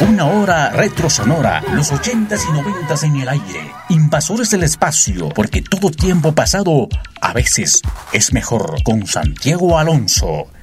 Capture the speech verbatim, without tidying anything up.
Una hora retrosonora, los ochentas y noventas en el aire. Invasores del espacio, porque todo tiempo pasado a veces es mejor. Con Santiago Alonso.